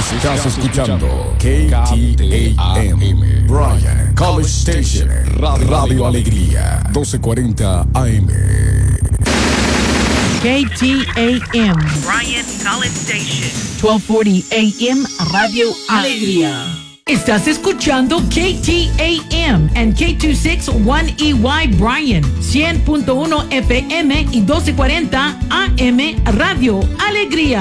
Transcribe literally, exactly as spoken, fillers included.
Estás escuchando K T A M, Bryan College Station, Radio Alegría, doce cuarenta A M. K T A M, Bryan College Station, doce cuarenta A M, Radio Alegría. Estás escuchando K T A M and K dos sesenta y uno E Y Bryan, cien punto uno F M y doce cuarenta A M, Radio Alegría.